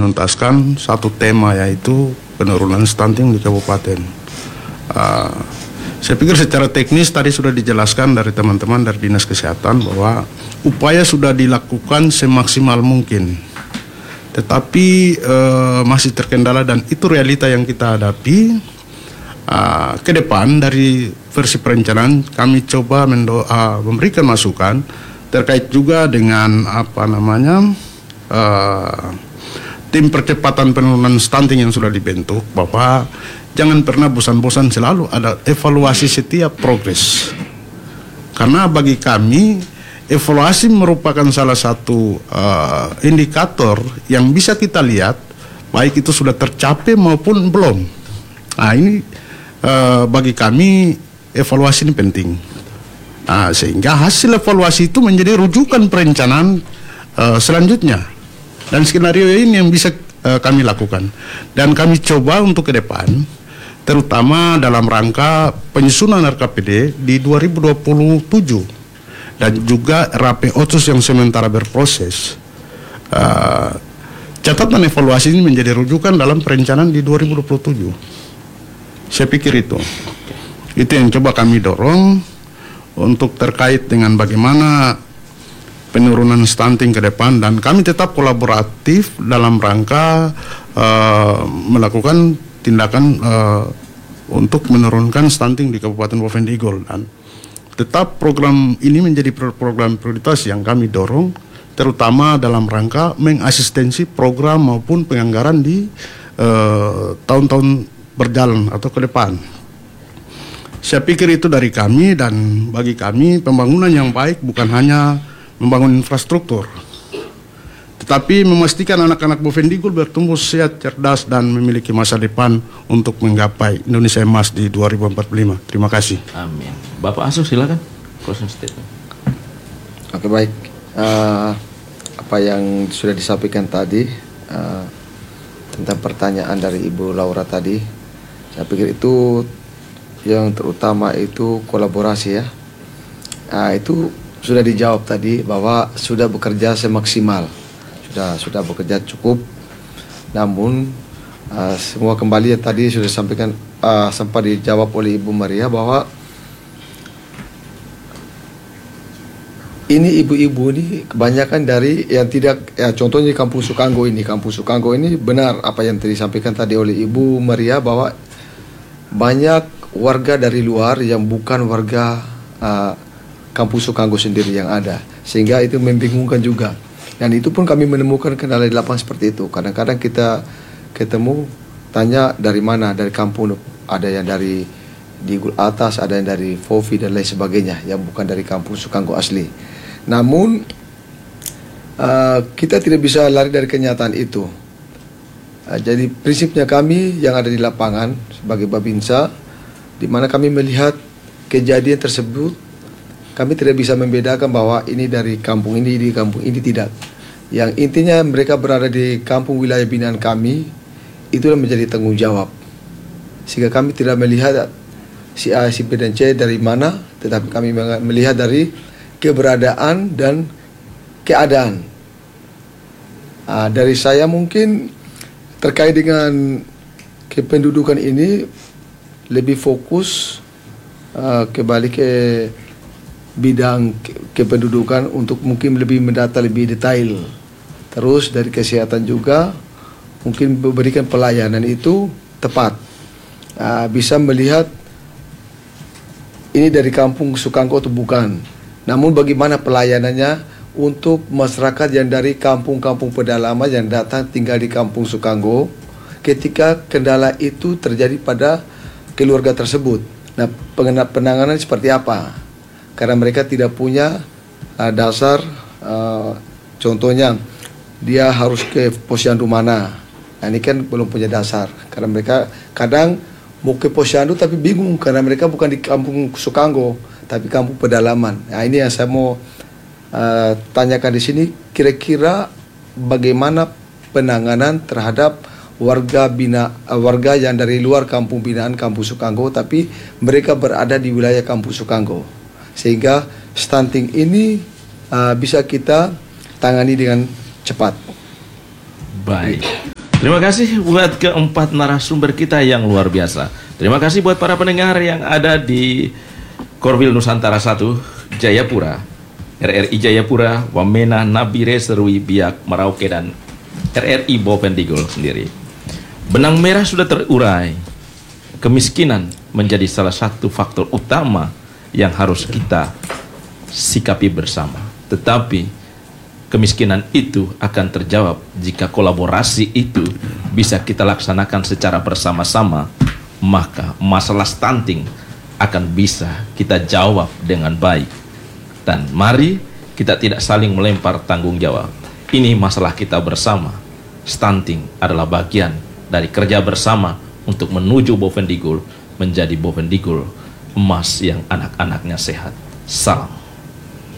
menuntaskan satu tema, yaitu penurunan stunting di kabupaten. Saya pikir secara teknis tadi sudah dijelaskan dari teman-teman dari Dinas Kesehatan bahwa upaya sudah dilakukan semaksimal mungkin, tetapi masih terkendala, dan itu realita yang kita hadapi. Ke depan dari versi perencanaan kami coba memberikan masukan terkait juga dengan tim percepatan penurunan stunting yang sudah dibentuk, bahwa jangan pernah bosan-bosan, selalu ada evaluasi setiap progres. Karena bagi kami evaluasi merupakan salah satu indikator yang bisa kita lihat baik itu sudah tercapai maupun belum. Nah, ini bagi kami evaluasi ini penting. Sehingga hasil evaluasi itu menjadi rujukan perencanaan selanjutnya. Dan skenario ini yang bisa kami lakukan. Dan kami coba untuk ke depan, terutama dalam rangka penyusunan RKPD di 2027 dan juga RAP Otsus yang sementara berproses. Catatan evaluasi ini menjadi rujukan dalam perencanaan di 2027. Saya pikir itu yang coba kami dorong untuk terkait dengan bagaimana penurunan stunting ke depan, dan kami tetap kolaboratif dalam rangka melakukan tindakan untuk menurunkan stunting di Kabupaten Boven Digul, dan tetap program ini menjadi program prioritas yang kami dorong, terutama dalam rangka mengasistensi program maupun penganggaran di tahun-tahun berjalan atau ke depan. Saya pikir itu dari kami, dan bagi kami pembangunan yang baik bukan hanya membangun infrastruktur, tetapi memastikan anak-anak Boven Digul bertumbuh sehat, cerdas, dan memiliki masa depan untuk menggapai Indonesia Emas di 2045. Terima kasih. Amin. Bapak Asuh, silakan closing statement. Oke, baik. Apa yang sudah disampaikan tadi tentang pertanyaan dari Ibu Laura tadi, saya pikir itu yang terutama itu kolaborasi ya. Itu sudah dijawab tadi bahwa sudah bekerja semaksimal, sudah bekerja cukup. Namun semua kembali yang tadi sudah disampaikan, sempat dijawab oleh Ibu Maria bahwa ini ibu-ibu ini kebanyakan dari yang tidak, ya contohnya Kampung Sukanggo ini. Kampung Sukanggo ini benar apa yang disampaikan tadi oleh Ibu Maria bahwa banyak warga dari luar yang bukan warga Kampung Sukanggo sendiri yang ada, sehingga itu membingungkan juga. Dan itu pun kami menemukan kendala di lapangan seperti itu. Kadang-kadang kita ketemu tanya dari mana, dari kampung, ada yang dari Digul Atas, ada yang dari Fofi dan lain sebagainya, yang bukan dari Kampung Sukanggo asli. Namun kita tidak bisa lari dari kenyataan itu. Jadi prinsipnya kami yang ada di lapangan sebagai Babinsa, di mana kami melihat kejadian tersebut, kami tidak bisa membedakan bahwa ini dari kampung ini, di kampung ini, tidak. Yang intinya mereka berada di kampung wilayah binaan kami, itulah menjadi tanggung jawab. Sehingga kami tidak melihat si A, si B, dan C dari mana, tetapi kami melihat dari keberadaan dan keadaan. Dari saya mungkin terkait dengan kependudukan ini lebih fokus kembali ke bidang kependudukan untuk mungkin lebih mendata lebih detail. Terus dari kesehatan juga mungkin memberikan pelayanan itu tepat. Bisa melihat ini dari Kampung Sukanggo atau bukan. Namun bagaimana pelayanannya untuk masyarakat yang dari kampung-kampung pedalaman yang datang tinggal di Kampung Sukanggo ketika kendala itu terjadi pada keluarga tersebut. Nah, penanganan seperti apa? Karena mereka tidak punya dasar, contohnya dia harus ke posyandu mana. Nah, ini kan belum punya dasar. Karena mereka kadang mau ke posyandu tapi bingung karena mereka bukan di Kampung Sukanggo tapi kampung pedalaman. Nah, ini yang saya mau tanyakan di sini, kira-kira bagaimana penanganan terhadap warga yang dari luar kampung binaan Kampung Sukanggo tapi mereka berada di wilayah Kampung Sukanggo, sehingga stunting ini bisa kita tangani dengan cepat. Baik. Terima kasih buat keempat narasumber kita yang luar biasa. Terima kasih buat para pendengar yang ada di Korwil Nusantara 1, Jayapura, RRI Jayapura, Wamena, Nabire, Serui, Biak, Merauke, dan RRI Bovendigul sendiri. Benang merah sudah terurai. Kemiskinan menjadi salah satu faktor utama yang harus kita sikapi bersama. Tetapi kemiskinan itu akan terjawab jika kolaborasi itu bisa kita laksanakan secara bersama-sama, maka masalah stunting akan bisa kita jawab dengan baik. Dan mari kita tidak saling melempar tanggung jawab. Ini masalah kita bersama. Stunting adalah bagian dari kerja bersama untuk menuju Bovendigul menjadi Bovendigul emas yang anak-anaknya sehat. Salam.